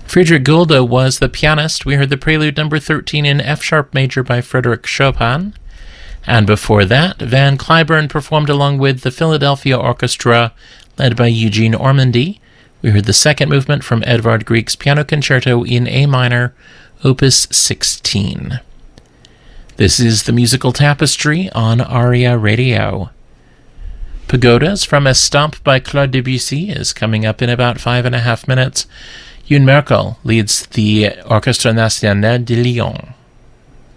Friedrich Gulde was the pianist. We heard the Prelude number 13 in F-sharp major by Frédéric Chopin. And before that, Van Cliburn performed along with the Philadelphia Orchestra, led by Eugene Ormandy. We heard the second movement from Edvard Grieg's Piano Concerto in A minor, Opus 16. This is the Musical Tapestry on ARIA Radio. Pagodas from A Stomp by Claude Debussy is coming up in about 5.5 minutes. Youn Merkel leads the Orchestre National de Lyon.